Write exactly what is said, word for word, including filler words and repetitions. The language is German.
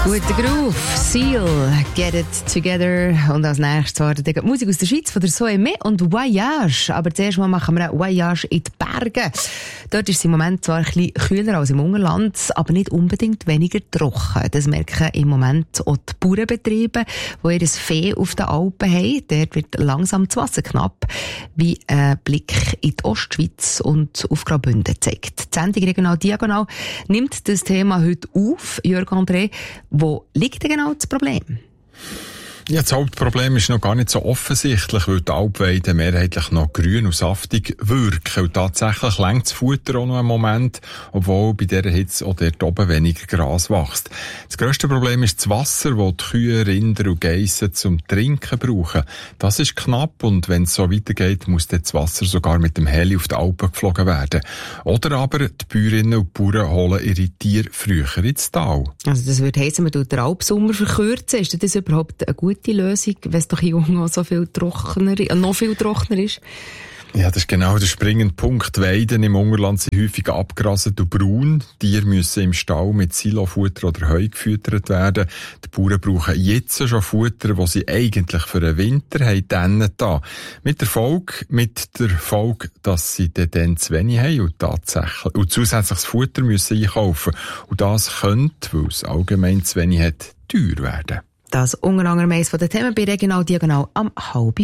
Guter Groove, Seal, Get It Together. Und als nächstes war die Musik aus der Schweiz von der Soeme und Voyage. Aber zuerst mal machen wir ein Voyage in die Berge. Dort ist es im Moment zwar ein bisschen kühler als im Unterland, aber nicht unbedingt weniger trocken. Das merken im Moment auch die Bauernbetriebe, die ihr Vieh auf den Alpen haben. Dort wird langsam das Wasser knapp, wie ein Blick in die Ostschweiz und auf Graubünden zeigt. Die Sendung Regional Diagonal nimmt das Thema heute auf. Jörg André, wo liegt denn genau das Problem? Ja, das Hauptproblem ist noch gar nicht so offensichtlich, weil die Alpweiden mehrheitlich noch grün und saftig wirken. Und tatsächlich längt das Futter auch noch einen Moment, obwohl bei dieser Hitze auch dort oben weniger Gras wächst. Das grösste Problem ist das Wasser, das die Kühe, Rinder und Geissen zum Trinken brauchen. Das ist knapp und wenn es so weitergeht, muss das Wasser sogar mit dem Heli auf die Alpen geflogen werden. Oder aber die Bäuerinnen und Bauern holen ihre Tiere früher ins Tal. Also das würde heissen, man tut den Alpsommer verkürzen. Ist das überhaupt eine gute die Lösung, wenn es doch hier noch so viel trockener, äh, noch viel trockener ist? Ja, das ist genau der springende Punkt. Die Weiden im Unterland sind häufig abgerasselt und braun. Die Tiere müssen im Stall mit Silofutter oder Heu gefüttert werden. Die Bauern brauchen jetzt schon Futter, das sie eigentlich für den Winter haben da. Mit der Folge, mit der Folge, dass sie dann zu wenig haben und tatsächlich, und zusätzliches Futter müssen einkaufen. Und das könnte, weil es allgemein zu wenig hat, teuer werden. Das unter anderem eines von den Themen bei Regional Diagonal am halb